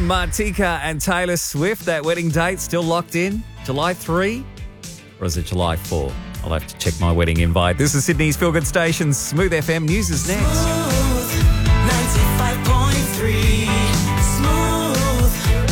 Martika and Taylor Swift. That wedding date still locked in? July 3? Or is it July 4? I'll have to check my wedding invite. This is Sydney's Feel Good Station. Smooth FM News is next. Smooth 95.3. Smooth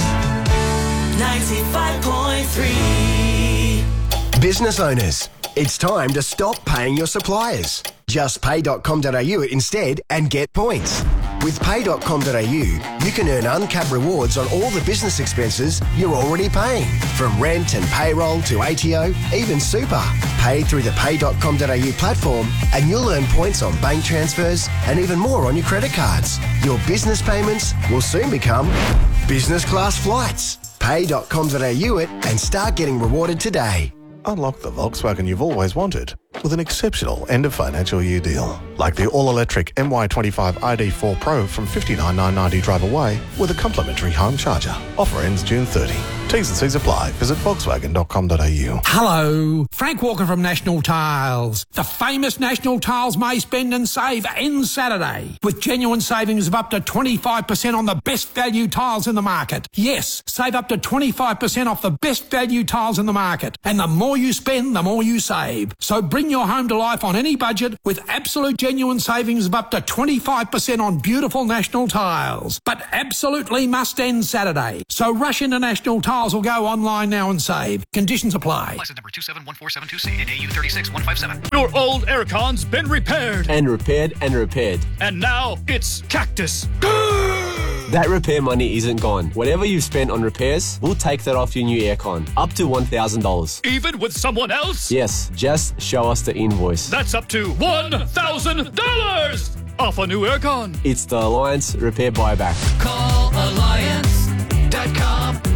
95.3. Business owners, it's time to stop paying your suppliers. Just pay.com.au instead and get points. With pay.com.au, you can earn uncapped rewards on all the business expenses you're already paying. From rent and payroll to ATO, even super. Pay through the pay.com.au platform and you'll earn points on bank transfers and even more on your credit cards. Your business payments will soon become business class flights. Pay.com.au it and start getting rewarded today. Unlock the Volkswagen you've always wanted with an exceptional end-of-financial year deal. Like the all-electric MY25 ID4 Pro from $59,990 drive away with a complimentary home charger. Offer ends June 30. T's and C's apply. Visit Volkswagen.com.au. Hello, Frank Walker from National Tiles. The famous National Tiles May Spend and Save ends Saturday with genuine savings of up to 25% on the best value tiles in the market. Yes, save up to 25% off the best value tiles in the market. And the more you spend, the more you save. So bring your home to life on any budget with absolute genuine savings of up to 25% on beautiful National Tiles. But absolutely must end Saturday. So rush into National Tiles or go online now and save. Conditions apply. License number 2714726 and AU 36157. Your old aircon's been repaired. And repaired and repaired. And now it's Cactus. That repair money isn't gone. Whatever you've spent on repairs, we'll take that off your new aircon. Up to $1,000. Even with someone else? Yes, just show us the invoice. That's up to $1,000 off a new aircon. It's the Alliance Repair Buyback. Call alliance.com.au.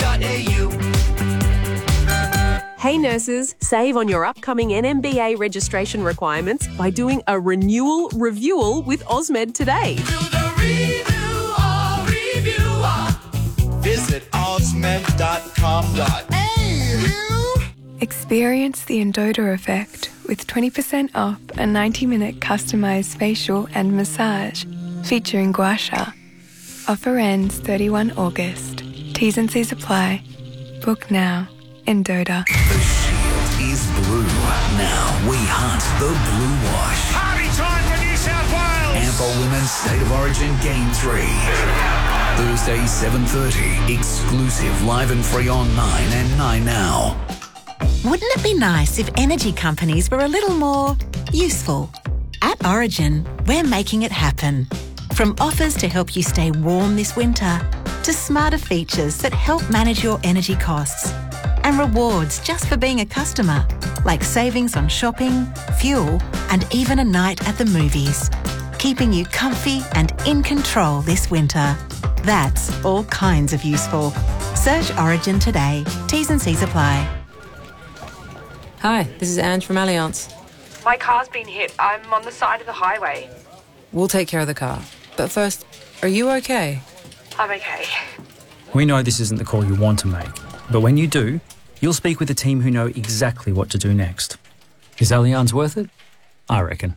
Hey nurses, save on your upcoming NMBA registration requirements by doing a renewal reviewal with Osmed today. Visit osmed.com.au. Experience the Endota effect with 20% off a 90-minute customised facial and massage featuring gua sha. Offer ends 31 August. T's and C's apply. Book now. Endota. The Shield is blue. Now we hunt the blue wash. Party time for New South Wales! Ample Women's State of Origin Game 3. Thursday, 7:30. Exclusive, live and free on 9 and 9 Now. Wouldn't it be nice if energy companies were a little more useful? At Origin, we're making it happen. From offers to help you stay warm this winter, to smarter features that help manage your energy costs, and rewards just for being a customer, like savings on shopping, fuel, and even a night at the movies, keeping you comfy and in control this winter. That's all kinds of useful. Search Origin today. T's and C's apply. Hi, this is Ange from Allianz. My car's been hit. I'm on the side of the highway. We'll take care of the car. But first, are you okay? I'm okay. We know this isn't the call you want to make, but when you do, you'll speak with a team who know exactly what to do next. Is Allianz worth it? I reckon.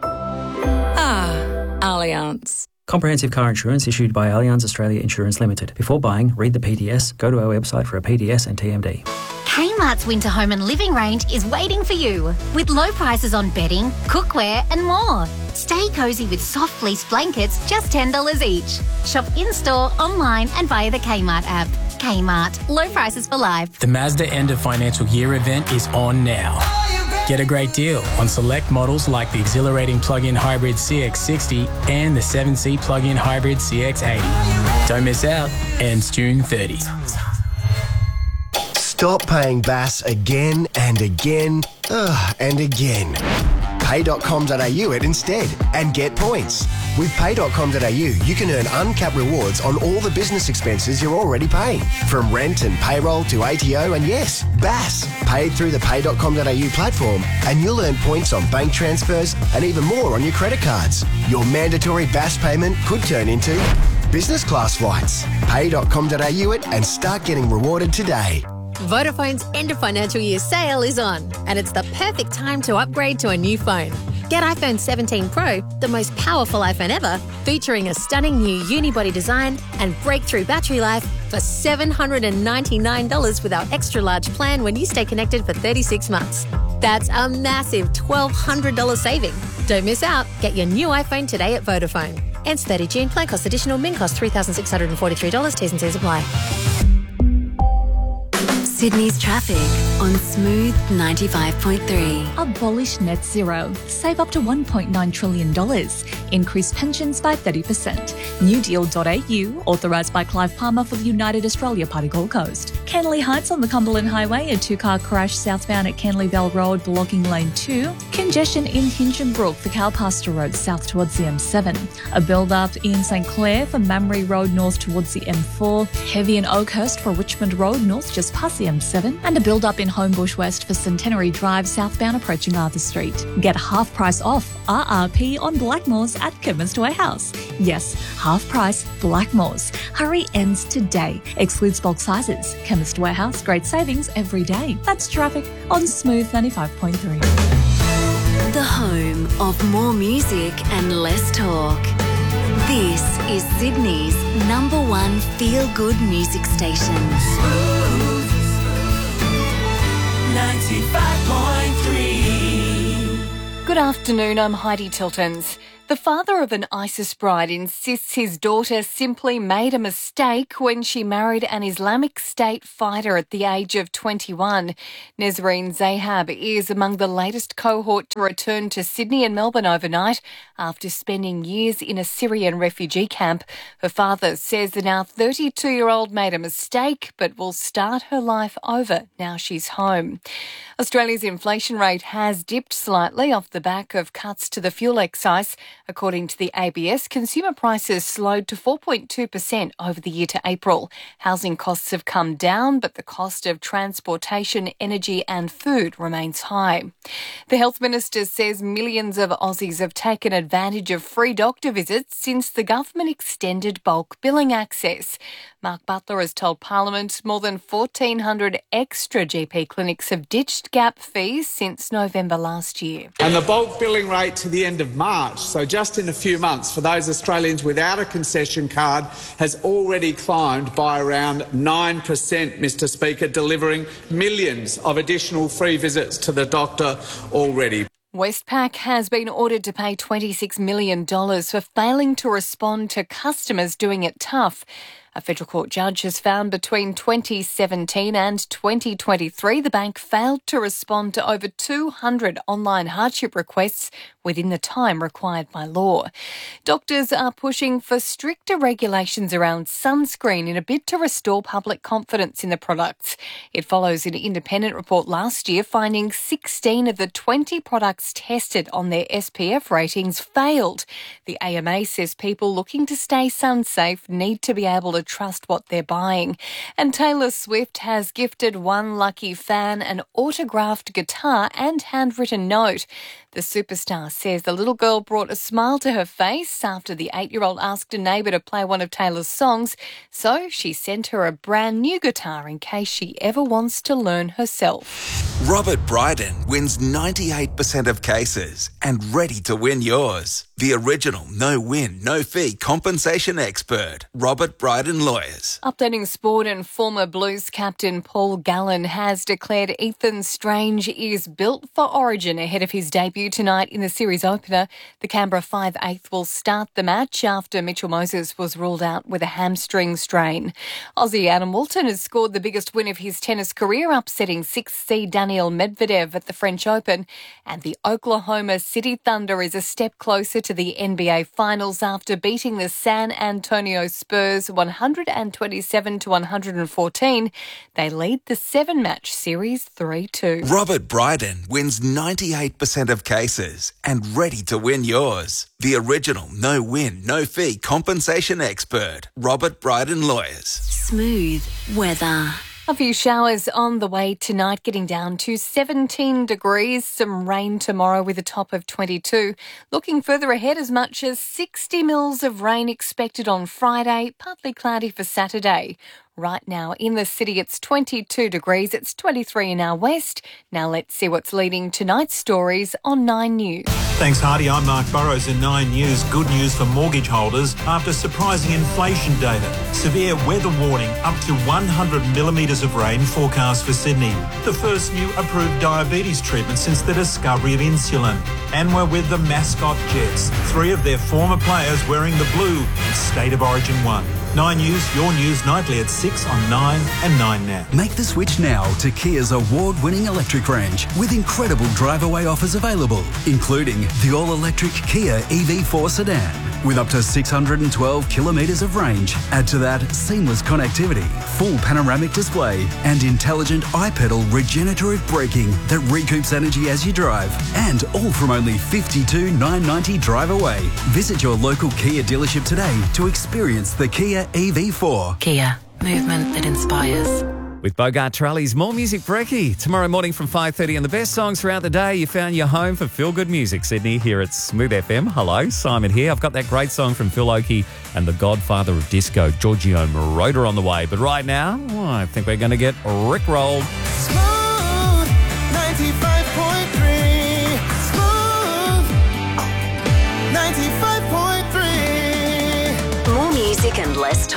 Allianz. Comprehensive car insurance issued by Allianz Australia Insurance Limited. Before buying, read the PDS, go to our website for a PDS and TMD. Kmart's Winter Home and Living range is waiting for you with low prices on bedding, cookware and more. Stay cosy with soft fleece blankets, just $10 each. Shop in-store, online and via the Kmart app. Kmart, low prices for life. The Mazda End of Financial Year event is on now. Get a great deal on select models like the exhilarating plug-in hybrid CX-60 and the 7-seat plug-in hybrid CX-80. Don't miss out. Ends June 30. Stop paying BAS again and again and again. Pay.com.au it instead and get points. With Pay.com.au, you can earn uncapped rewards on all the business expenses you're already paying. From rent and payroll to ATO and yes, BAS. Paid through the Pay.com.au platform and you'll earn points on bank transfers and even more on your credit cards. Your mandatory BAS payment could turn into business class flights. Pay.com.au it and start getting rewarded today. Vodafone's end of financial year sale is on, and it's the perfect time to upgrade to a new phone. Get iPhone 17 Pro the most powerful iPhone ever, featuring a stunning new unibody design and breakthrough battery life for $799 with our extra large plan when you stay connected for 36 months. That's a massive $1,200 saving. Don't miss out. Get your new iPhone today at Vodafone. Ends 30 June. Plan cost additional. Min cost $3,643. T's and C's apply. Sydney's traffic on Smooth 95.3. Abolish net zero. Save up to $1.9 trillion. Increase pensions by 30%. Newdeal.au, authorised by Clive Palmer for the United Australia Party Gold Coast. Canley Heights on the Cumberland Highway, a two-car crash southbound at Canleyvale Road, blocking lane 2. Congestion in Hinchinbrook for Cowpasture Road south towards the M7. A build-up in St Clair for Mamre Road north towards the M4. Heavy in Oakhurst for Richmond Road north just past the M7. And a build-up in Homebush West for Centenary Drive southbound approaching Arthur Street. Get half price off RRP on Blackmores at Chemist Warehouse. Yes, half price Blackmores. Hurry ends today. Excludes bulk sizes. Chemist Warehouse, great savings every day. That's traffic on Smooth 95.3. The home of more music and less talk. This is Sydney's #1 feel-good music station. 95.3. Good afternoon, I'm Heidi Tiltons. The father of an ISIS bride insists his daughter simply made a mistake when she married an Islamic State fighter at the age of 21. Nezreen Zahab is among the latest cohort to return to Sydney and Melbourne overnight after spending years in a Syrian refugee camp. Her father says the now 32-year-old made a mistake but will start her life over now she's home. Australia's inflation rate has dipped slightly off the back of cuts to the fuel excise. According to the ABS, consumer prices slowed to 4.2% over the year to April. Housing costs have come down, but the cost of transportation, energy and food remains high. The Health Minister says millions of Aussies have taken advantage of free doctor visits since the government extended bulk billing access. Mark Butler has told Parliament more than 1,400 extra GP clinics have ditched gap fees since November last year. And the bulk billing rate to the end of March, so just in a few months, for those Australians without a concession card, has already climbed by around 9%, Mr Speaker, delivering millions of additional free visits to the doctor already. Westpac has been ordered to pay $26 million for failing to respond to customers doing it tough. A federal court judge has found between 2017 and 2023 the bank failed to respond to over 200 online hardship requests within the time required by law. Doctors are pushing for stricter regulations around sunscreen in a bid to restore public confidence in the products. It follows an independent report last year finding 16 of the 20 products tested on their SPF ratings failed. The AMA says people looking to stay sun safe need to be able to trust what they're buying. And Taylor Swift has gifted one lucky fan an autographed guitar and handwritten note. The superstar says the little girl brought a smile to her face after the 8-year-old asked a neighbour to play one of Taylor's songs, so she sent her a brand new guitar in case she ever wants to learn herself. Robert Bryden wins 98% of cases and ready to win yours. The original no-win, no-fee compensation expert, Robert Bryden Lawyers. Updating sport, and former Blues captain Paul Gallen has declared Ethan Strange is built for Origin ahead of his debut tonight in the series opener. The Canberra 5/8 will start the match after Mitchell Moses was ruled out with a hamstring strain. Aussie Adam Walton has scored the biggest win of his tennis career, upsetting 6th seed Daniil Medvedev at the French Open. And the Oklahoma City Thunder is a step closer to the NBA Finals after beating the San Antonio Spurs 127-114. They lead the 7-match series 3-2. Robert Bryden wins 98% of cases and ready to win yours. The original no-win, no-fee compensation expert, Robert Bryden Lawyers. Smooth weather. A few showers on the way tonight, getting down to 17 degrees. Some rain tomorrow with a top of 22. Looking further ahead, as much as 60 mils of rain expected on Friday, partly cloudy for Saturday. right now. In the city, it's 22 degrees. It's 23 in our west. Now let's see what's leading tonight's stories on 9 News. Thanks, Hardy. I'm Mark Burrows in 9 News. Good news for mortgage holders after surprising inflation data. Severe weather warning, up to 100 millimetres of rain forecast for Sydney. The first new approved diabetes treatment since the discovery of insulin. And we're with the mascot Jets. 3 of their former players wearing the blue in State of Origin 1. 9 News, your news nightly at 6 on 9 and 9 Now. Make the switch now to Kia's award-winning electric range with incredible drive-away offers available, including the all-electric Kia EV4 sedan with up to 612 kilometres of range. Add to that seamless connectivity, full panoramic display and intelligent iPedal regenerative braking that recoups energy as you drive. And all from only $52,990 drive away. Visit your local Kia dealership today to experience the Kia EV4. Kia, movement that inspires. With Bogart Trolleys, more music brekkie. Tomorrow morning from 5:30 and the best songs throughout the day. You found your home for feel-good music, Sydney, here at Smooth FM. Hello, Simon here. I've got that great song from Phil Oakey and the godfather of disco, Giorgio Moroder, on the way. But right now, I think we're going to get rickrolled. Smooth 95.3. Smooth 95.3. More music and less talk.